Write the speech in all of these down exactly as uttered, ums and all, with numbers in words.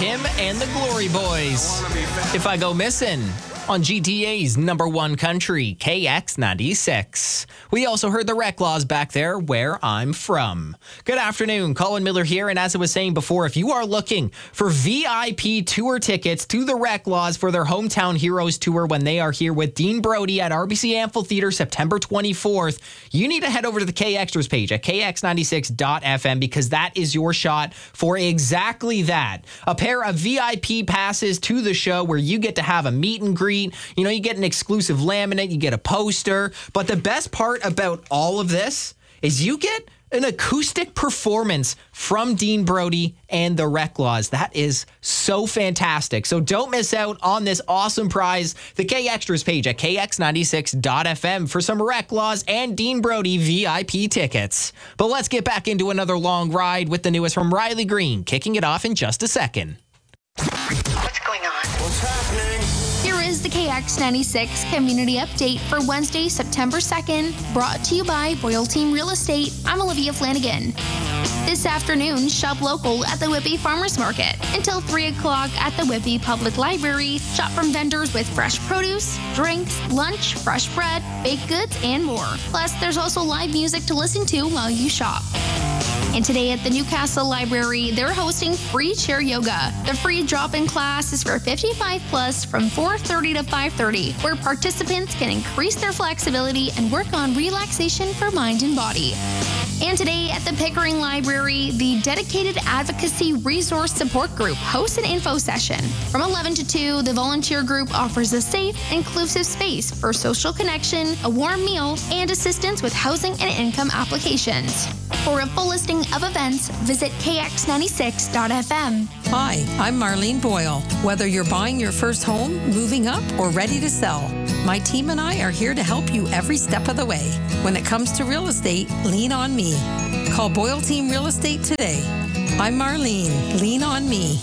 him and the Glory Boys. If I Go Missing on G T A's number one country, K X ninety-six. We also heard the Reclaws back there, Where I'm From. Good afternoon, Colin Miller here, and as I was saying before, if you are looking for V I P tour tickets to the Reclaws for their Hometown Heroes tour when they are here with Dean Brody at R B C Amphitheater September twenty-fourth, you need to head over to the K Extras page at K X ninety-six dot F M because that is your shot for exactly that. A pair of V I P passes to the show where you get to have a meet and greet. You know, you get an exclusive laminate, you get a poster. But the best part about all of this is you get an acoustic performance from Dean Brody and the Reclaws. That is so fantastic. So don't miss out on this awesome prize. The K Extras page at K X ninety-six dot F M for some Reclaws and Dean Brody V I P tickets. But let's get back into another long ride with the newest from Riley Green, kicking it off in just a second. What's going on? What's happening? Here is the K X ninety-six Community Update for Wednesday, September second, brought to you by Royal Team Real Estate. I'm Olivia Flanagan. This afternoon, shop local at the Whitby Farmers Market. Until three o'clock at the Whitby Public Library, shop from vendors with fresh produce, drinks, lunch, fresh bread, baked goods, and more. Plus, there's also live music to listen to while you shop. And today at the Newcastle Library, they're hosting free chair yoga. The free drop-in class is for fifty-five plus from four thirty to five thirty, where participants can increase their flexibility and work on relaxation for mind and body. And today at the Pickering Library, the Dedicated Advocacy Resource Support Group hosts an info session. From eleven to two, the volunteer group offers a safe, inclusive space for social connection, a warm meal, and assistance with housing and income applications. For a full listing of events, visit K X ninety-six dot F M. Hi, I'm Marlene Boyle. Whether you're buying your first home, moving up, or ready to sell, my team and I are here to help you every step of the way. When it comes to real estate, lean on me. Call Boyle Team Real Estate today. I'm Marlene. Lean on me.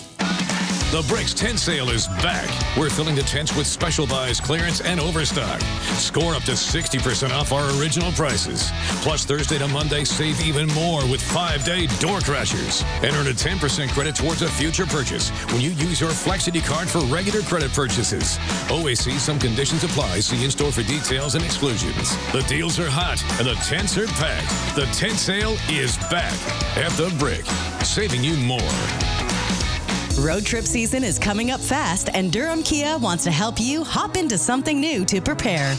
The Bricks Tent Sale is back. We're filling the tents with special buys, clearance, and overstock. Score up to sixty percent off our original prices. Plus, Thursday to Monday, save even more with five-day door crashers. And earn a ten percent credit towards a future purchase when you use your Flexity card for regular credit purchases. Always see some conditions apply. See in-store for details and exclusions. The deals are hot, and the tents are packed. The tent sale is back at The Brick, saving you more. Road trip season is coming up fast, and Durham Kia wants to help you hop into something new to prepare.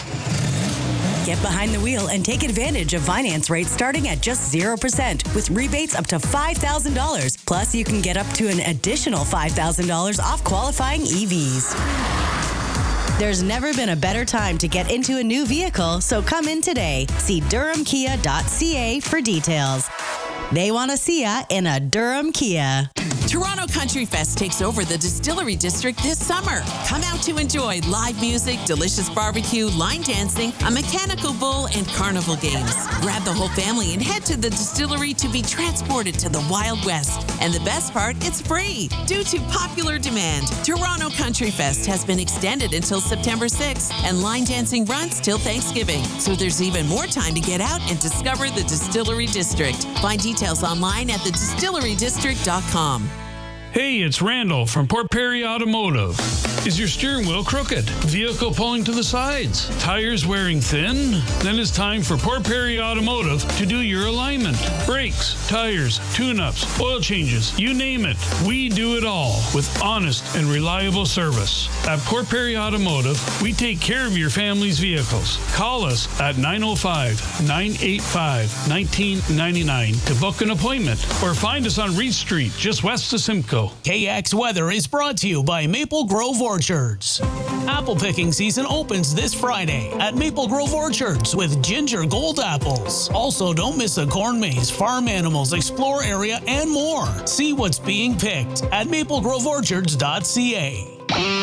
Get behind the wheel and take advantage of finance rates starting at just zero percent with rebates up to five thousand dollars. Plus, you can get up to an additional five thousand dollars off qualifying E Vs. There's never been a better time to get into a new vehicle, so come in today. See durham kia dot c a for details. They want to see ya in a Durham Kia. Toronto Country Fest takes over the Distillery District this summer. Come out to enjoy live music, delicious barbecue, line dancing, a mechanical bull, and carnival games. Grab the whole family and head to the distillery to be transported to the Wild West. And the best part, it's free due to popular demand. Toronto Country Fest has been extended until September sixth, and line dancing runs till Thanksgiving. So there's even more time to get out and discover the Distillery District. Find details online at the distillery district dot com. Hey, it's Randall from Port Perry Automotive. Is your steering wheel crooked? Vehicle pulling to the sides? Tires wearing thin? Then it's time for Port Perry Automotive to do your alignment. Brakes, tires, tune-ups, oil changes, you name it. We do it all with honest and reliable service. At Port Perry Automotive, we take care of your family's vehicles. Call us at nine oh five, nine eight five, one nine nine nine to book an appointment or find us on Reed Street, just west of Simcoe. K X Weather is brought to you by Maple Grove Orchards. Apple picking season opens this Friday at Maple Grove Orchards with ginger gold apples. Also, don't miss a corn maze, farm animals, explore area, and more. See what's being picked at maple grove orchards dot c a.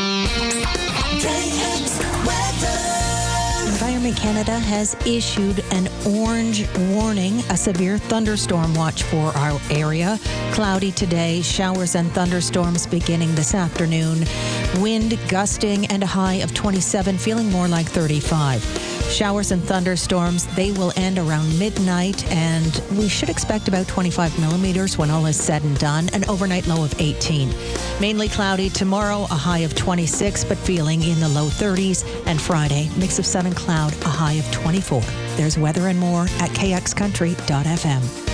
Environment Canada has issued an orange warning, a severe thunderstorm watch for our area. Cloudy today, showers and thunderstorms beginning this afternoon. Wind gusting and a high of twenty-seven, feeling more like thirty-five. Showers and thunderstorms, they will end around midnight, and we should expect about twenty-five millimeters when all is said and done, an overnight low of eighteen. Mainly cloudy tomorrow, a high of twenty-six, but feeling in the low thirties. And Friday, mix of sun and cloud, a high of twenty-four. There's weather and more at k x country dot f m.